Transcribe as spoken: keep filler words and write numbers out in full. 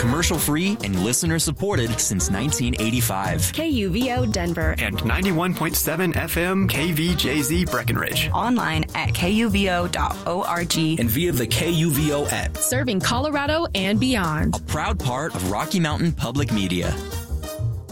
Commercial-free and listener-supported since nineteen eighty-five. K U V O Denver. And ninety-one point seven F M K V J Z Breckenridge. Online at K U V O dot org. And via the K U V O app. Serving Colorado and beyond. A proud part of Rocky Mountain Public Media.